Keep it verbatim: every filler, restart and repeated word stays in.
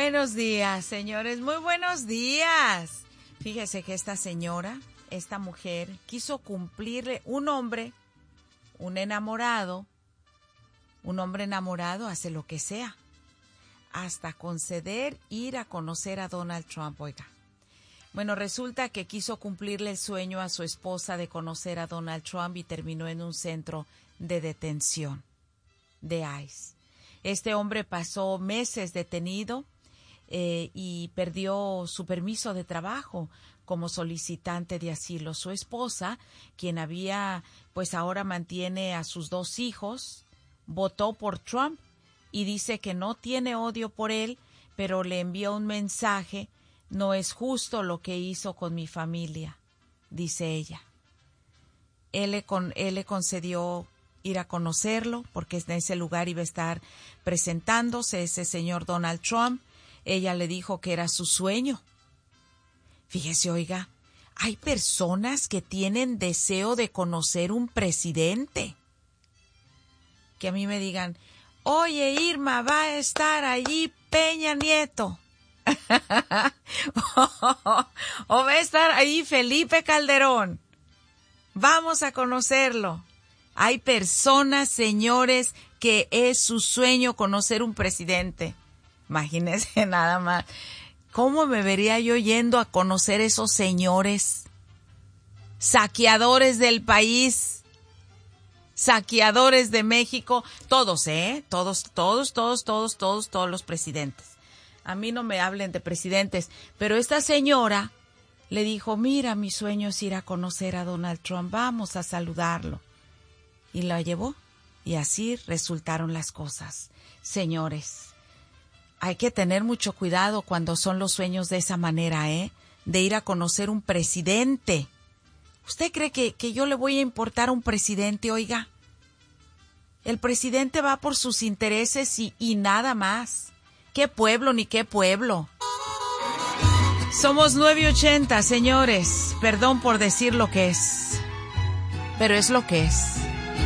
Buenos días, señores, muy buenos días. Fíjese que esta señora, esta mujer, quiso cumplirle un hombre, un enamorado, un hombre enamorado hace lo que sea, hasta conceder ir a conocer a Donald Trump, oiga. Bueno, resulta que quiso cumplirle el sueño a su esposa de conocer a Donald Trump y terminó en un centro de detención de ICE. Este hombre pasó meses detenido eh, y perdió su permiso de trabajo como solicitante de asilo. Su esposa, quien había, pues ahora mantiene a sus dos hijos, votó por Trump y dice que no tiene odio por él, pero le envió un mensaje: no es justo lo que hizo con mi familia, dice ella. Él le, con, él le concedió ir a conocerlo, porque en ese lugar iba a estar presentándose ese señor Donald Trump. Ella le dijo que era su sueño. Fíjese, oiga, hay personas que tienen deseo de conocer un presidente. Que a mí me digan, oye, Irma, va a estar allí Peña Nieto. O va a estar ahí Felipe Calderón. Vamos a conocerlo. Hay personas, señores, que es su sueño conocer un presidente. Imagínense nada más. ¿Cómo me vería yo yendo a conocer esos señores? Saqueadores del país, saqueadores de México, todos, ¿eh? Todos, todos, todos, todos, todos, todos los presidentes. A mí no me hablen de presidentes, pero esta señora le dijo, mira, mi sueño es ir a conocer a Donald Trump, vamos a saludarlo. Y la llevó, y así resultaron las cosas. Señores, hay que tener mucho cuidado cuando son los sueños de esa manera, ¿eh? De ir a conocer un presidente. ¿Usted cree que, que yo le voy a importar a un presidente, oiga? El presidente va por sus intereses y, y nada más. ¿Qué pueblo ni qué pueblo? Somos nueve ochenta, señores. Perdón por decir lo que es, pero es lo que es.